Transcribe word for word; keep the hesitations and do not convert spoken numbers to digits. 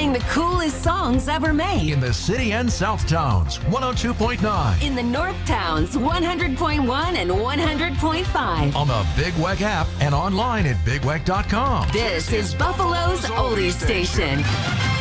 playing the coolest songs ever made. In the city and South Towns, one oh two point nine. In the North Towns, one hundred point one and one hundred point five. On the Big Weck app and online at big weck dot com. This is Buffalo's Oldie Station.